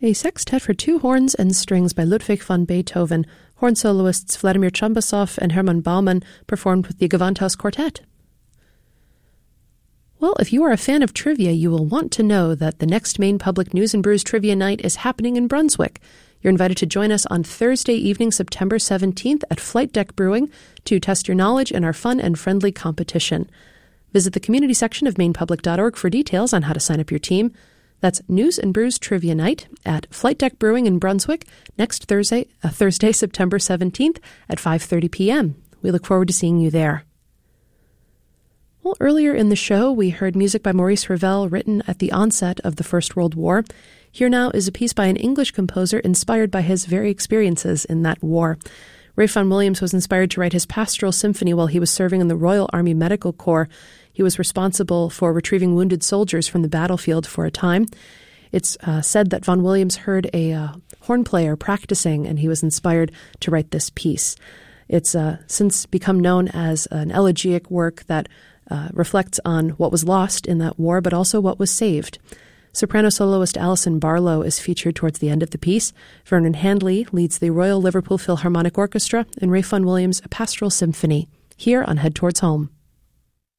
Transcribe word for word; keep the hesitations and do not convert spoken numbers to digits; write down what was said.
A sextet for two horns and strings by Ludwig van Beethoven. Horn soloists Vladimir Chambasov and Hermann Baumann performed with the Gewandhaus Quartet. Well, if you are a fan of trivia, you will want to know that the next Maine Public News and Brews Trivia Night is happening in Brunswick. You're invited to join us on Thursday evening, September seventeenth at Flight Deck Brewing to test your knowledge in our fun and friendly competition. Visit the community section of maine public dot org for details on how to sign up your team. That's News and Brews Trivia Night at Flight Deck Brewing in Brunswick next Thursday, uh, Thursday, September seventeenth at five thirty p.m. We look forward to seeing you there. Well, earlier in the show, we heard music by Maurice Ravel written at the onset of the First World War. Here now is a piece by an English composer inspired by his very experiences in that war. Ralph Vaughan Williams was inspired to write his pastoral symphony while he was serving in the Royal Army Medical Corps. He was responsible for retrieving wounded soldiers from the battlefield for a time. It's uh, said that Vaughan Williams heard a uh, horn player practicing, and he was inspired to write this piece. It's uh, since become known as an elegiac work that uh, reflects on what was lost in that war, but also what was saved. Soprano soloist Alison Barlow is featured towards the end of the piece. Vernon Handley leads the Royal Liverpool Philharmonic Orchestra, and Ralph Vaughan Williams a pastoral symphony, here on Head Towards Home.